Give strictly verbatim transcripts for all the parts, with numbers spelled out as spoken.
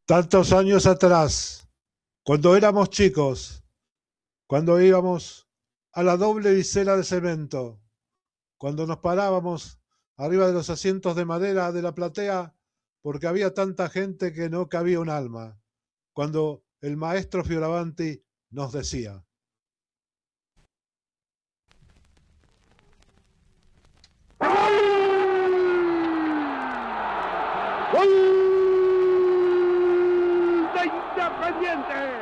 Tantos años atrás, cuando éramos chicos, cuando íbamos a la doble visera de cemento, cuando nos parábamos arriba de los asientos de madera de la platea porque había tanta gente que no cabía un alma, cuando el maestro Fioravanti nos decía: ¡Gol de Independiente!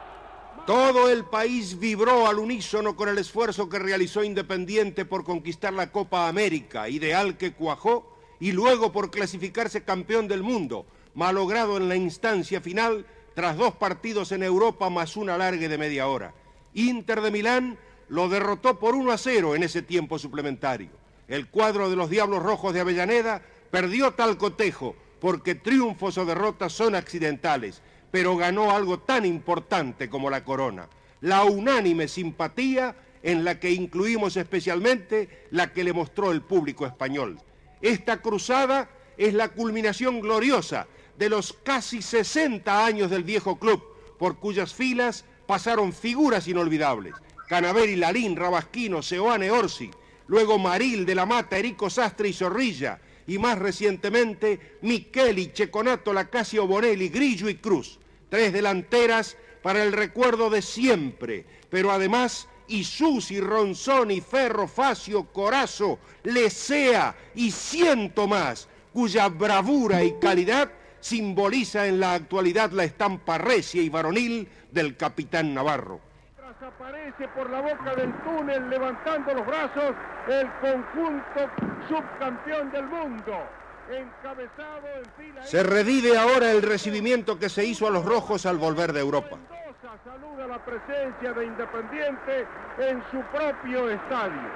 Todo el país vibró al unísono con el esfuerzo que realizó Independiente por conquistar la Copa América, ideal que cuajó, y luego por clasificarse campeón del mundo, malogrado en la instancia final tras dos partidos en Europa más un alargue de media hora. Inter de Milán lo derrotó por uno a cero en ese tiempo suplementario. El cuadro de los Diablos Rojos de Avellaneda perdió tal cotejo porque triunfos o derrotas son accidentales, pero ganó algo tan importante como la corona, la unánime simpatía en la que incluimos especialmente la que le mostró el público español. Esta cruzada es la culminación gloriosa de los casi sesenta años del viejo club, por cuyas filas pasaron figuras inolvidables: Canaveri, Larín, Rabasquino, Seoane, Orsi, luego Maril, De la Mata, Erico Sastre y Zorrilla, y más recientemente Micheli, Checonato, Lacasio, Bonelli, Grillo y Cruz. Tres delanteras para el recuerdo de siempre, pero además Isusi, Ronzoni, Ferro, Facio, Corazzo, Lecea y ciento más, cuya bravura y calidad simboliza en la actualidad la estampa recia y varonil del capitán Navarro. Aparece por la boca del túnel levantando los brazos el conjunto subcampeón del mundo, encabezado en fila. Se revive ahora el recibimiento que se hizo a los rojos al volver de Europa. Mendoza saluda la presencia de Independiente en su propio estadio.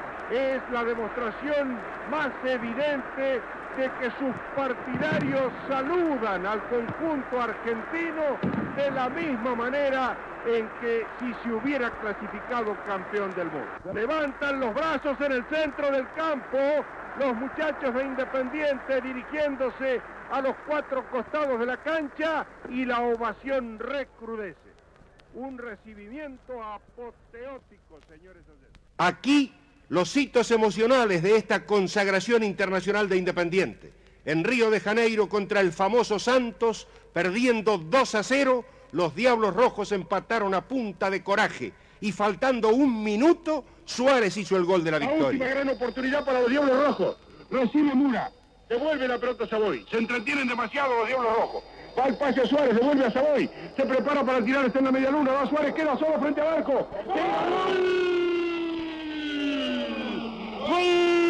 Es la demostración más evidente de que sus partidarios saludan al conjunto argentino de la misma manera en que si se hubiera clasificado campeón del mundo. Levantan los brazos en el centro del campo los muchachos de Independiente dirigiéndose a los cuatro costados de la cancha y la ovación recrudece. Un recibimiento apoteótico, señores. Aquí los hitos emocionales de esta consagración internacional de Independiente. En Río de Janeiro contra el famoso Santos, perdiendo dos a cero, los Diablos Rojos empataron a punta de coraje y faltando un minuto, Suárez hizo el gol de la victoria. La última gran oportunidad para los Diablos Rojos. Recibe Mura, devuelve la pelota a Savoy. Se entretienen demasiado los Diablos Rojos. Va al pase a Suárez, devuelve a Savoy. Se prepara para tirar, está en la media luna. Va Suárez, queda solo frente al arco. ¡Gol! ¡Gol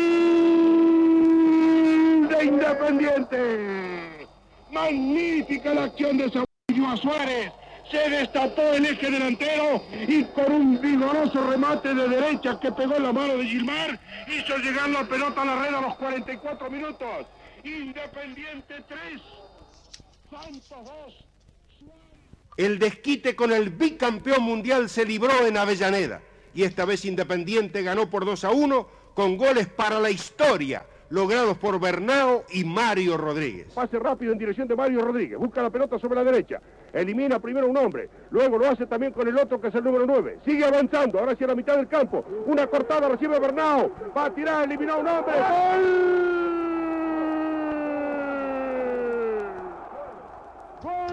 de Independiente! Magnífica la acción de Savoy a Suárez. Se destapó el eje delantero y con un vigoroso remate de derecha que pegó en la mano de Gilmar hizo llegar la pelota a la red a los cuarenta y cuatro minutos. Independiente tres, Santos dos. El desquite con el bicampeón mundial se libró en Avellaneda y esta vez Independiente ganó por dos a uno con goles para la historia logrados por Bernao y Mario Rodríguez. Pase rápido en dirección de Mario Rodríguez, busca la pelota sobre la derecha, elimina primero un hombre, luego lo hace también con el otro que es el número nueve, sigue avanzando, ahora hacia la mitad del campo, una cortada, recibe Bernao, va a tirar, eliminó a un hombre, ¡gol!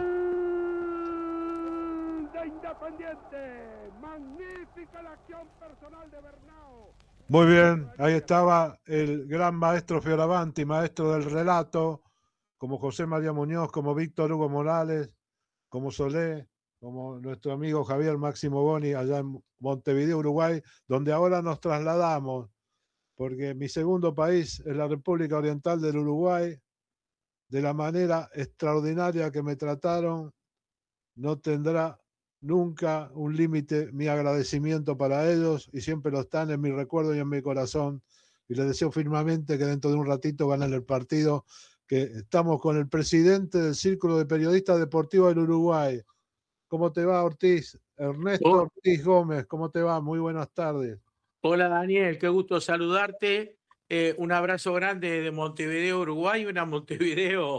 ¡Gol de Independiente! Magnífica la acción personal de Bernao. Muy bien, ahí estaba el gran maestro Fioravanti, maestro del relato, como José María Muñoz, como Víctor Hugo Morales, como Solé, como nuestro amigo Javier Máximo Boni allá en Montevideo, Uruguay, donde ahora nos trasladamos, porque mi segundo país es la República Oriental del Uruguay. De la manera extraordinaria que me trataron, no tendrá nunca un límite mi agradecimiento para ellos y siempre lo están en mi recuerdo y en mi corazón, y les deseo firmemente que dentro de un ratito ganen el partido, que estamos con el presidente del Círculo de Periodistas Deportivos del Uruguay. ¿Cómo te va, Ortiz? Ernesto Oh. Ortiz Gómez, ¿cómo te va? Muy buenas tardes. Hola Daniel, qué gusto saludarte. Eh, un abrazo grande de Montevideo, Uruguay, una Montevideo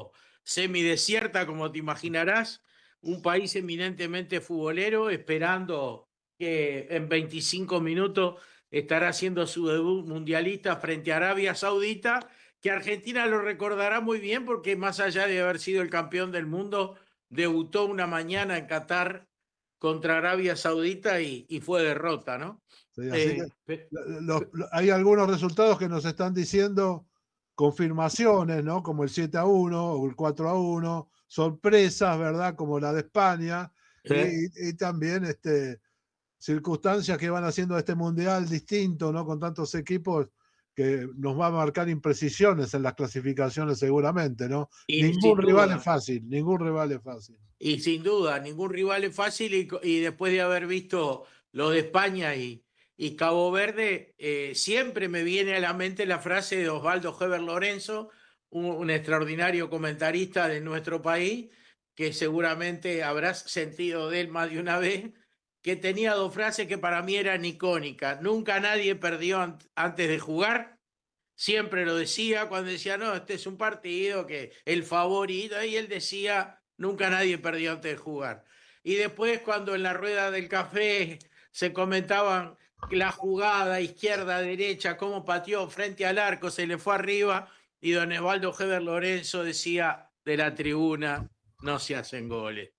semidesierta, como te imaginarás, un país eminentemente futbolero, esperando que en veinticinco minutos estará haciendo su debut mundialista frente a Arabia Saudita, que Argentina lo recordará muy bien porque más allá de haber sido el campeón del mundo, debutó una mañana en Qatar contra Arabia Saudita y, y fue derrota, ¿no? Sí, así Eh, que los, los, hay algunos resultados que nos están diciendo confirmaciones, ¿no? Como el siete a uno o el cuatro a uno, sorpresas, ¿verdad? Como la de España, ¿eh? y, y también este, circunstancias que van haciendo este mundial distinto, ¿no? Con tantos equipos que nos va a marcar imprecisiones en las clasificaciones seguramente, ¿no? Y ningún rival es fácil, ningún rival es fácil. Y sin duda, ningún rival es fácil y, y después de haber visto lo de España y, y Cabo Verde, eh, siempre me viene a la mente la frase de Osvaldo Heber Lorenzo, un, un extraordinario comentarista de nuestro país, que seguramente habrás sentido de él más de una vez, que tenía dos frases que para mí eran icónicas. Nunca nadie perdió an antes de jugar. Siempre lo decía cuando decía, no, este es un partido que el favorito, y él decía, nunca nadie perdió antes de jugar. Y después cuando en la rueda del café se comentaban la jugada izquierda-derecha, cómo pateó frente al arco, se le fue arriba, y don Osvaldo Heber Lorenzo decía de la tribuna, no se hacen goles.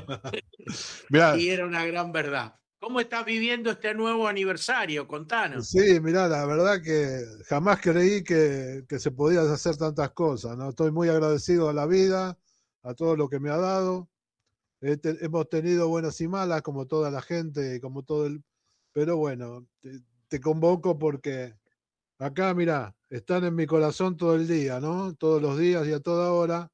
Y era una gran verdad. ¿Cómo estás viviendo este nuevo aniversario? Contanos. Sí, mirá, la verdad que jamás creí que, que se podían hacer tantas cosas, ¿no? Estoy muy agradecido a la vida, a todo lo que me ha dado. Este, hemos tenido buenas y malas, como toda la gente, como todo el... Pero bueno, te, te convoco porque acá, mirá, están en mi corazón todo el día, ¿no? Todos los días y a toda hora,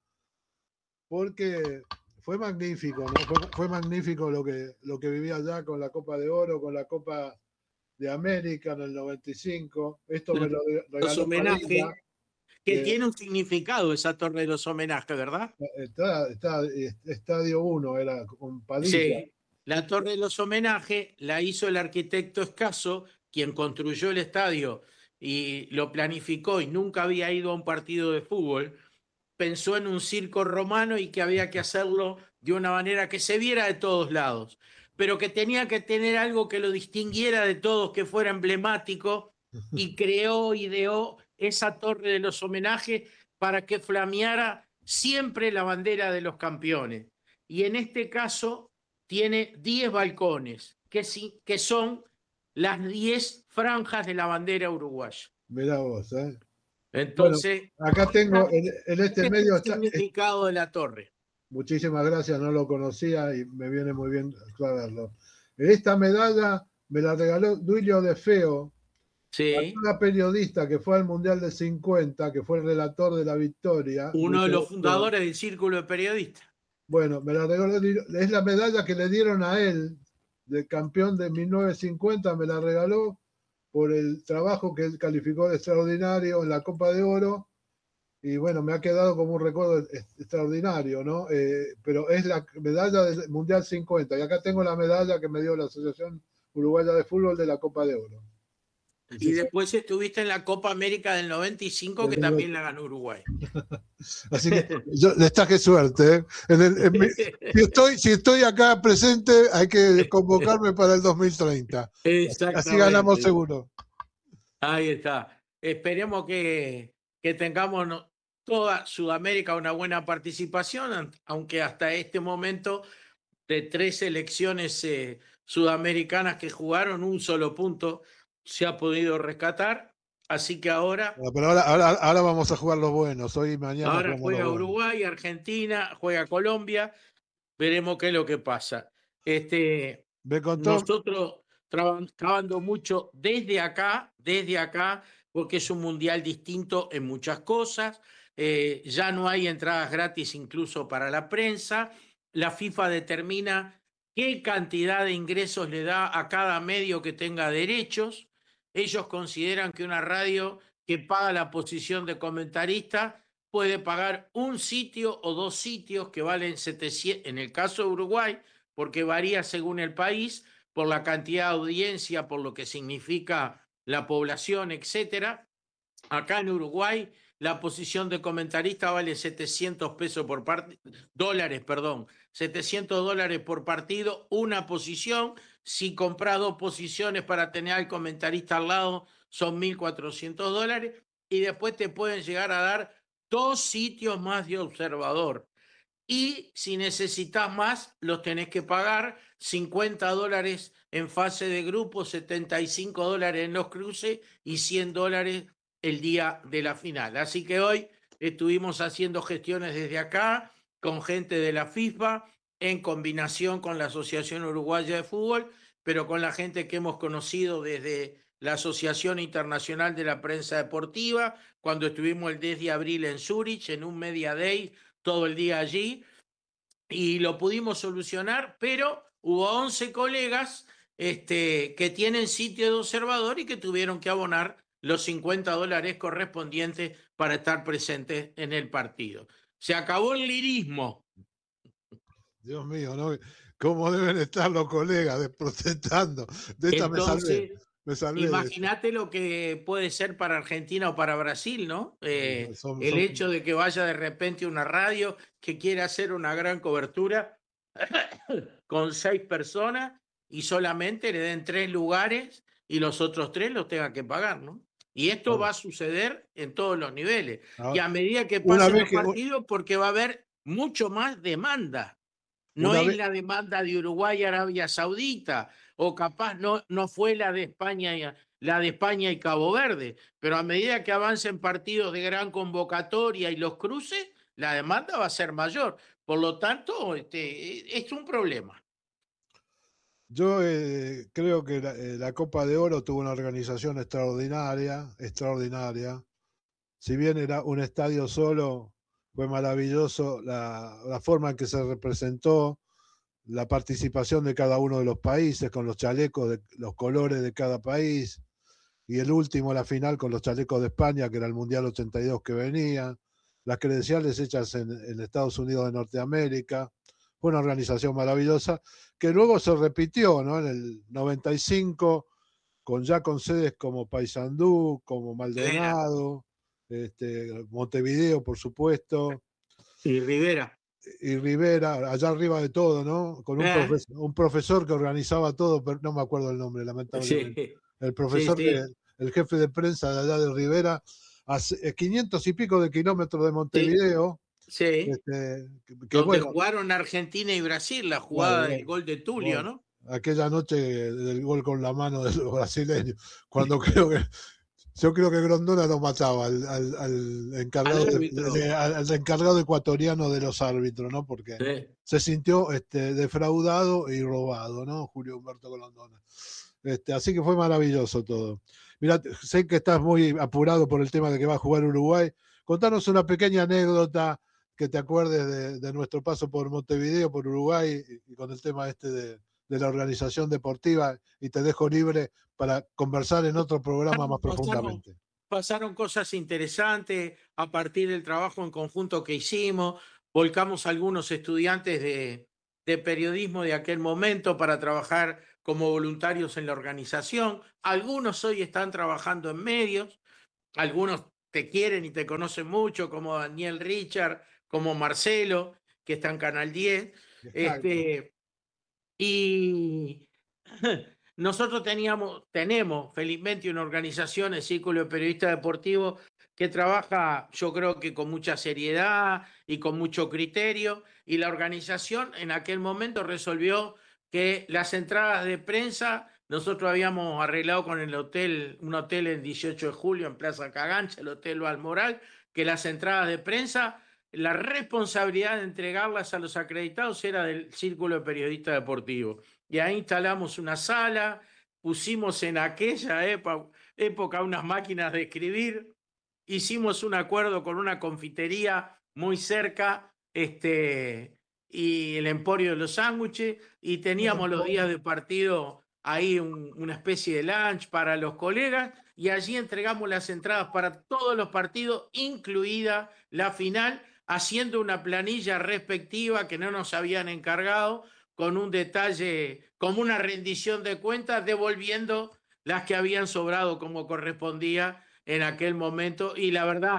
porque fue magnífico, ¿no? Fue, fue magnífico lo que, lo que viví allá con la Copa de Oro, con la Copa de América en el noventa y cinco. Esto me lo regaló los homenajes, Padilla, que, que tiene un significado esa torre de los homenajes, ¿verdad? Está, está, Estadio uno era con Padilla. Sí, la torre de los homenajes la hizo el arquitecto Escaso, quien construyó el estadio y lo planificó y nunca había ido a un partido de fútbol. Pensó en un circo romano y que había que hacerlo de una manera que se viera de todos lados, pero que tenía que tener algo que lo distinguiera de todos, que fuera emblemático, y creó, ideó esa torre de los homenajes para que flameara siempre la bandera de los campeones. Y en este caso tiene diez balcones, que, sí, que son las diez franjas de la bandera uruguaya. Mirá vos, ¿eh? Entonces, bueno, acá tengo en, en este, este medio es el significado de la torre. Muchísimas gracias, no lo conocía y me viene muy bien saberlo. Esta medalla me la regaló Duilio De Feo, sí. una periodista que fue al Mundial del cincuenta, que fue el relator de la victoria. Uno de los fundadores del Círculo de Periodistas. Bueno, me la regaló, es la medalla que le dieron a él, del campeón de mil novecientos cincuenta, me la regaló por el trabajo que él calificó de extraordinario en la Copa de Oro, y bueno, me ha quedado como un recuerdo extraordinario, ¿no? Eh, pero es la medalla del Mundial cincuenta, y acá tengo la medalla que me dio la Asociación Uruguaya de Fútbol de la Copa de Oro. Y después estuviste en la Copa América del noventa y cinco, que también la ganó Uruguay. Así que yo les traje suerte, ¿eh? En el, en mi, si, estoy, si estoy acá presente, hay que convocarme para el dos mil treinta. Así ganamos seguro. Ahí está. Esperemos que, que tengamos toda Sudamérica una buena participación, aunque hasta este momento de tres selecciones eh, sudamericanas que jugaron, un solo punto se ha podido rescatar, así que ahora... No, pero ahora, ahora, ahora vamos a jugar los buenos, hoy y mañana. Ahora juega Uruguay, Argentina, juega Colombia, veremos qué es lo que pasa. Este, Me contó... Nosotros trabajando mucho desde acá, desde acá, porque es un mundial distinto en muchas cosas, eh, ya no hay entradas gratis incluso para la prensa, la FIFA determina qué cantidad de ingresos le da a cada medio que tenga derechos. Ellos consideran que una radio que paga la posición de comentarista puede pagar un sitio o dos sitios que valen setecientos, en el caso de Uruguay, porque varía según el país, por la cantidad de audiencia, por lo que significa la población, etcétera. Acá en Uruguay la posición de comentarista vale setecientos pesos por partido, dólares, perdón, setecientos dólares por partido, una posición. Si compras dos posiciones para tener al comentarista al lado, son mil cuatrocientos dólares. Y después te pueden llegar a dar dos sitios más de observador. Y si necesitas más, los tenés que pagar cincuenta dólares en fase de grupo, setenta y cinco dólares en los cruces y cien dólares el día de la final. Así que hoy estuvimos haciendo gestiones desde acá con gente de la FIFA en combinación con la Asociación Uruguaya de Fútbol, pero con la gente que hemos conocido desde la Asociación Internacional de la Prensa Deportiva, cuando estuvimos el diez de abril en Zúrich, en un Media Day, todo el día allí, y lo pudimos solucionar, pero hubo once colegas este, que tienen sitio de observador y que tuvieron que abonar los cincuenta dólares correspondientes para estar presentes en el partido. Se acabó el lirismo. Dios mío, ¿no? ¿Cómo deben estar los colegas protestando? De esta Entonces, me salvé. Imagínate lo que puede ser para Argentina o para Brasil, ¿no? Eh, son, el son... hecho de que vaya de repente una radio que quiere hacer una gran cobertura con seis personas y solamente le den tres lugares y los otros tres los tengan que pagar, ¿no? Y esto oh. va a suceder en todos los niveles. Ah, y a medida que pasen los que... partidos, porque va a haber mucho más demanda. No una es vez... la demanda de Uruguay y Arabia Saudita, o capaz no, no fue la de España y, la de España y Cabo Verde, pero a medida que avancen partidos de gran convocatoria y los cruces, la demanda va a ser mayor. Por lo tanto, este, es un problema. Yo eh, creo que la, eh, la Copa de Oro tuvo una organización extraordinaria, extraordinaria. Si bien era un estadio solo, fue maravilloso la, la forma en que se representó, la participación de cada uno de los países con los chalecos, de los colores de cada país, y el último, la final, con los chalecos de España, que era el Mundial ochenta y dos que venía, las credenciales hechas en, en Estados Unidos de Norteamérica. Fue una organización maravillosa que luego se repitió, ¿no? En el noventa y cinco, con ya con sedes como Paysandú, como Maldonado, este, Montevideo, por supuesto. Y Rivera. Y Rivera, allá arriba de todo, ¿no? Con un, eh. profesor, un profesor que organizaba todo, pero no me acuerdo el nombre, lamentablemente. Sí. El profesor, sí, sí. Que, el jefe de prensa de allá de Rivera, a quinientos y pico de kilómetros de Montevideo. Sí. Este, que, Donde bueno, jugaron Argentina y Brasil, la jugada bueno, del gol de Tulio, bueno, ¿no? Aquella noche del gol con la mano de los brasileños, cuando creo que yo creo que Grondona lo mataba al, al, al encargado al, de, de, al encargado ecuatoriano de los árbitros, ¿no? Porque sí. se sintió este, defraudado y robado, ¿no? Julio Humberto Grondona. Este, así que fue maravilloso todo. Mira, sé que estás muy apurado por el tema de que va a jugar Uruguay. Contanos una pequeña anécdota que te acuerdes de, de nuestro paso por Montevideo, por Uruguay, y, y con el tema este de, de la organización deportiva, y te dejo libre para conversar en otro programa más profundamente. Pasaron, pasaron cosas interesantes a partir del trabajo en conjunto que hicimos. Volcamos a algunos estudiantes de, de periodismo de aquel momento para trabajar como voluntarios en la organización. Algunos hoy están trabajando en medios, algunos te quieren y te conocen mucho, como Daniel Richard, como Marcelo, que está en Canal diez. Este, y nosotros teníamos, tenemos felizmente una organización, el Círculo de Periodistas Deportivos, que trabaja, yo creo que con mucha seriedad y con mucho criterio, y la organización en aquel momento resolvió que las entradas de prensa, nosotros habíamos arreglado con el hotel, un hotel en dieciocho de julio en Plaza Cagancha, el Hotel Balmoral, que las entradas de prensa, la responsabilidad de entregarlas a los acreditados era del Círculo de Periodistas Deportivos. Y ahí instalamos una sala, pusimos en aquella época, época unas máquinas de escribir, hicimos un acuerdo con una confitería muy cerca, este, y el Emporio de los Sándwiches, y teníamos los días de partido ahí un, una especie de lunch para los colegas, y allí entregamos las entradas para todos los partidos, incluida la final, haciendo una planilla respectiva que no nos habían encargado, con un detalle, como una rendición de cuentas, devolviendo las que habían sobrado como correspondía en aquel momento. Y la verdad,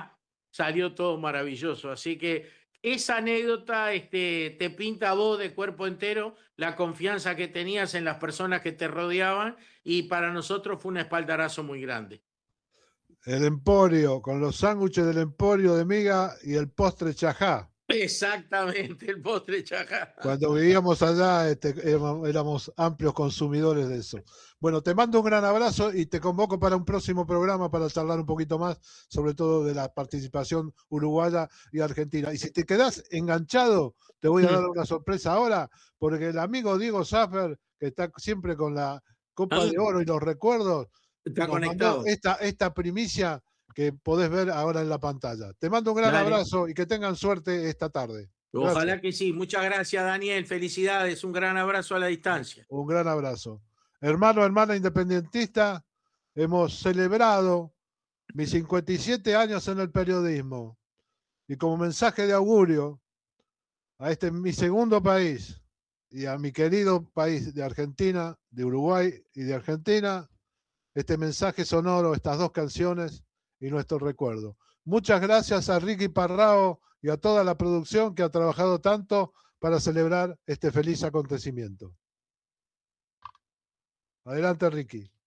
salió todo maravilloso. Así que esa anécdota este, te pinta a vos de cuerpo entero la confianza que tenías en las personas que te rodeaban y para nosotros fue un espaldarazo muy grande. El Emporio, con los sándwiches del Emporio de miga y el postre chajá. Exactamente, el postre chajá. Cuando vivíamos allá este, éramos, éramos amplios consumidores de eso. Bueno, te mando un gran abrazo y te convoco para un próximo programa para charlar un poquito más, sobre todo de la participación uruguaya y argentina. Y si te quedás enganchado, te voy a dar una sorpresa ahora, porque el amigo Diego Schaffer, que está siempre con la Copa de Oro y los recuerdos, está nos conectado. mandó esta, esta primicia que podés ver ahora en la pantalla. Te mando un gran Dale. abrazo y que tengan suerte esta tarde. Ojalá Gracias. que sí. Muchas gracias, Daniel. Felicidades. Un gran abrazo a la distancia. Un gran abrazo. Hermano, hermana independentista, hemos celebrado mis cincuenta y siete años en el periodismo. Y como mensaje de augurio a este mi segundo país y a mi querido país de Argentina, de Uruguay y de Argentina, este mensaje sonoro, estas dos canciones y nuestro recuerdo. Muchas gracias a Ricky Parrao y a toda la producción que ha trabajado tanto para celebrar este feliz acontecimiento. Adelante, Ricky.